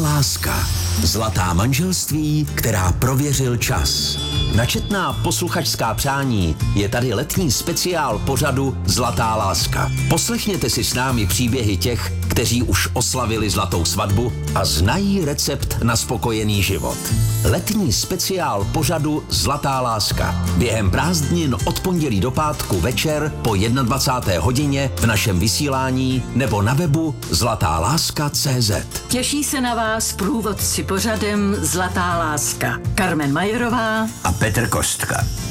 Láska. Zlatá manželství, která prověřil čas. Na četná posluchačská přání je tady letní speciál pořadu Zlatá láska. Poslechněte si s námi příběhy těch, kteří už oslavili zlatou svatbu a znají recept na spokojený život. Letní speciál pořadu Zlatá láska. Během prázdnin od pondělí do pátku večer po 21. hodině v našem vysílání nebo na webu zlatáláska.cz. Těší se na vás průvodci pořadem Zlatá láska. Carmen Majerová a Petr Kostka.